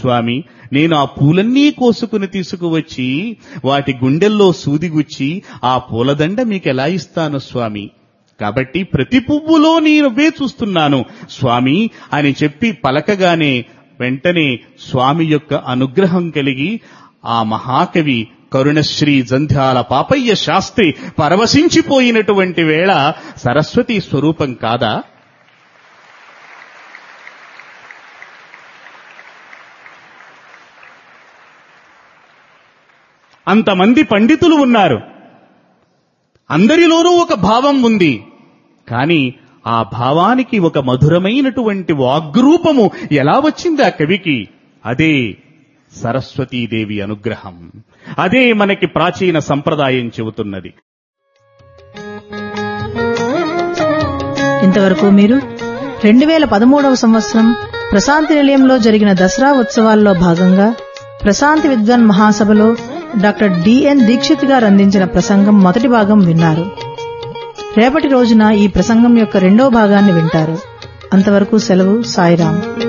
స్వామి, నేను ఆ పూలన్నీ కోసుకుని తీసుకువచ్చి వాటి గుండెల్లో సూదిగుచ్చి ఆ పూలదండ మీకెలా ఇస్తాను స్వామి? కాబట్టి ప్రతి పువ్వులో నేనువే చూస్తున్నాను స్వామి అని చెప్పి పలకగానే వెంటనే స్వామి యొక్క అనుగ్రహం కలిగి ఆ మహాకవి కరుణశ్రీ జంధ్యాల పాపయ్య శాస్త్రి పరవశించిపోయినటువంటి వేళ సరస్వతీ స్వరూపం కాదా? అంతమంది పండితులు ఉన్నారు, అందరిలోనూ ఒక భావం ఉంది. కానీ ఆ భావానికి ఒక మధురమైనటువంటి వాగ్రూపము ఎలా వచ్చింది ఆ కవికి? అదే సరస్వతీదేవి అనుగ్రహం. అదే మనకి ప్రాచీన సంప్రదాయం చెబుతున్నది. ఇంతవరకు మీరు 2013వ సంవత్సరం ప్రశాంతి నిలయంలో జరిగిన దసరా ఉత్సవాల్లో భాగంగా ప్రశాంతి విద్వాన్ మహాసభలో డాక్టర్ డిఎన్ దీక్షిత్ గారు అందించిన ప్రసంగం మొదటి భాగం విన్నారు. రేపటి రోజున ఈ ప్రసంగం యొక్క రెండో భాగాన్ని వింటారు. అంతవరకు సెలవు. సాయిరాం.